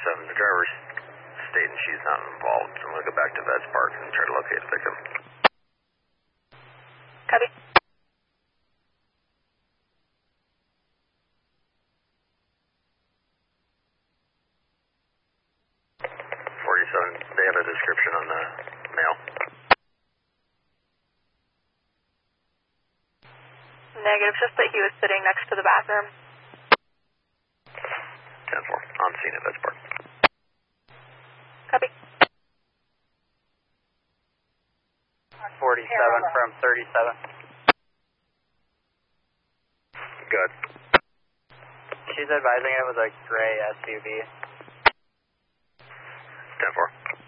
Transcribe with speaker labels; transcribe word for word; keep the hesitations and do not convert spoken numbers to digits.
Speaker 1: seven, the driver's stating she's not involved. I'm going to go back to Vets Park and try to locate the victim.
Speaker 2: Copy.
Speaker 1: forty-seven, they have a description on the mail.
Speaker 2: Negative, just that he was sitting next to the bathroom.
Speaker 1: ten four, on scene at Vets Park.
Speaker 2: Copy.
Speaker 3: forty-seven from thirty-seven.
Speaker 1: Good.
Speaker 3: She's advising it was a gray S U V.
Speaker 1: ten four.